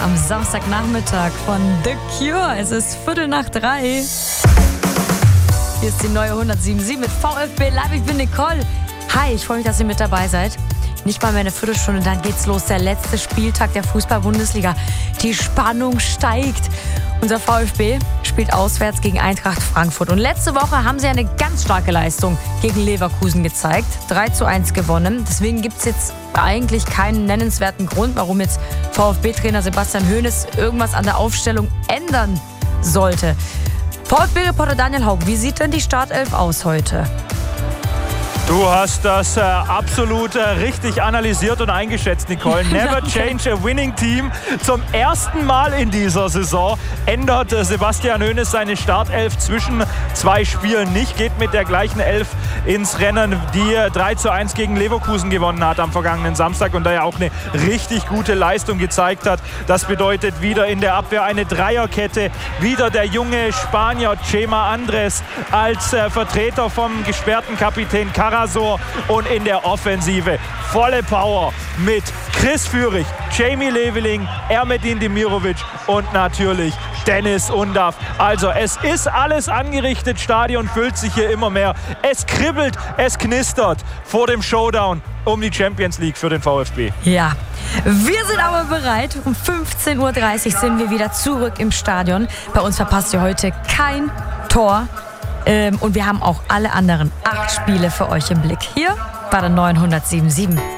am Samstagnachmittag von The Cure. Es ist 2:45. Hier ist die neue 107.7 mit VfB Live. Ich bin Nicole. Hi, ich freue mich, dass ihr mit dabei seid. Nicht mal mehr eine Viertelstunde, dann geht's los. Der letzte Spieltag der Fußball-Bundesliga. Die Spannung steigt. Unser VfB spielt auswärts gegen Eintracht Frankfurt. Und letzte Woche haben sie eine ganz starke Leistung gegen Leverkusen gezeigt. 3:1 gewonnen. Deswegen gibt's jetzt eigentlich keinen nennenswerten Grund, warum jetzt VfB-Trainer Sebastian Hoeneß irgendwas an der Aufstellung ändern sollte. VfB-Reporter Daniel Haug, wie sieht denn die Startelf aus heute? Du hast das absolut richtig analysiert und eingeschätzt, Nicole. Never change a winning team. Zum ersten Mal in dieser Saison ändert Sebastian Hoeneß seine Startelf zwischen zwei Spielen nicht. Geht mit der gleichen Elf ins Rennen, die 3:1 gegen Leverkusen gewonnen hat am vergangenen Samstag und da ja auch eine richtig gute Leistung gezeigt hat. Das bedeutet wieder in der Abwehr eine Dreierkette. Wieder der junge Spanier Chema Andres als Vertreter vom gesperrten Kapitän Karasor und in der Offensive volle Power mit Chris Führig, Jamie Leveling, Ermedin Demirovic und natürlich Dennis Undav. Also es ist alles angerichtet, Stadion füllt sich hier immer mehr. Es kribbelt, es knistert vor dem Showdown um die Champions League für den VfB. Ja, wir sind aber bereit. Um 15:30 Uhr sind wir wieder zurück im Stadion. Bei uns verpasst ihr heute kein Tor. Und wir haben auch alle anderen 8 Spiele für euch im Blick. Hier bei der 907.7.